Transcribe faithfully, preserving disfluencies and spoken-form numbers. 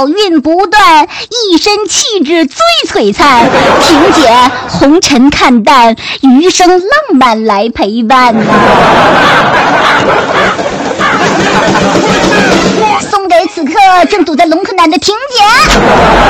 好运不断，一身气质最璀璨。婷姐红尘看淡，余生浪漫来陪伴呐、送给此刻正堵在龙困难的婷姐。